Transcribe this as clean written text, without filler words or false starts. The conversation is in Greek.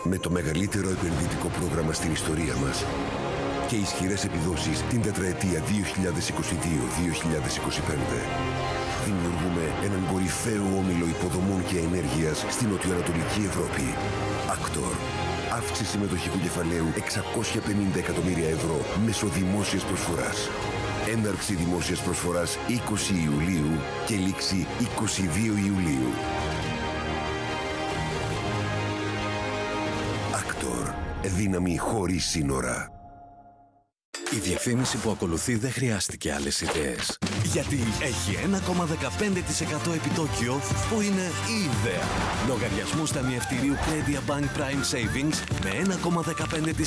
Με το μεγαλύτερο επενδυτικό πρόγραμμα στην ιστορία μας και ισχυρές επιδόσεις την τετραετία 2022-2025. Δημιουργούμε έναν κορυφαίο όμιλο υποδομών και ενέργειας στην νοτιοανατολική Ευρώπη. Actor. Αύξηση συμμετοχικού κεφαλαίου 650 εκατομμύρια ευρώ μέσω δημόσιας προσφοράς. Έναρξη δημόσιας προσφοράς 20 Ιουλίου και λήξη 22 Ιουλίου. Actor. Δύναμη χωρίς σύνορα. Η διαφήμιση που ακολουθεί δεν χρειάστηκε άλλες ιδέες. Γιατί έχει 1,15% επιτόκιο που είναι η ιδέα. Λογαριασμούς ταμιευτηρίου Credit Bank Prime Savings με 1,15%